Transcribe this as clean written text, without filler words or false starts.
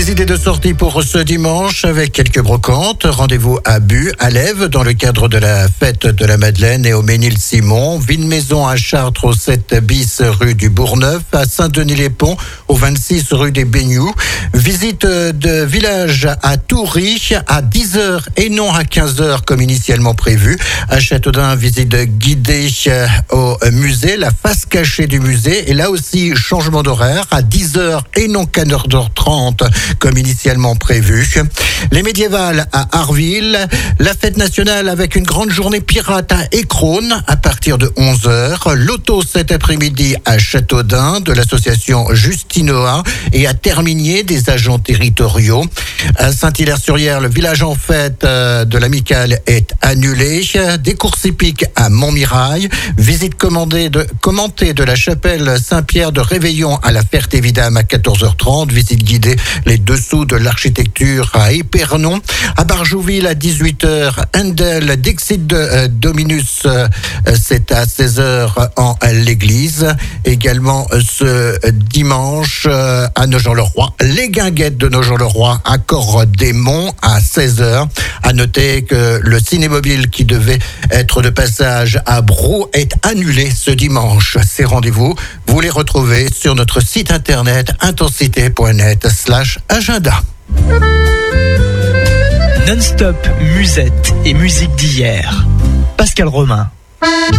Des idées de sortie pour ce dimanche avec quelques brocantes. Rendez-vous à Bu, à Lèves, dans le cadre de la fête de la Madeleine, et au Ménil-Simon. Ville-Maison à Chartres, au 7 bis rue du Bourgneuf. À Saint-Denis-les-Ponts, au 26 rue des Baignoux. Visite de village à Toury à 10h et non à 15h comme initialement prévu. À Châteaudun, visite guidée au musée, la face cachée du musée. Et là aussi, changement d'horaire à 10h et non qu'à 9h30 comme initialement prévu. Les médiévales à Arville, la fête nationale avec une grande journée pirate à Écrone à partir de 11h. L'auto cet après-midi à Châteaudun de l'association Justinoa et à Terminier des agents territoriaux. À Saint-Hilaire-sur-Yerre, le village en fête de l'Amicale est annulé. Des courses hippiques à Montmirail. Visite commentée de la chapelle Saint-Pierre de Réveillon à la Ferté-Vidame à 14h30. Visite guidée les dessous de l'architecture à Épernon. À Barjouville à 18h. Handel, Dixit de Dominus, c'est à 16h en l'église. Également ce dimanche à Nogent-le-Roi. Les guinguettes de Nogent-le-Roi à Corps-des-Monts à 16h. À noter que le cinémobile qui devait être de passage à Brou est annulé ce dimanche. Ces rendez-vous, vous les retrouvez sur notre site internet intensité.net/agenda. Non-stop, musette et musique d'hier. Pascal Romain.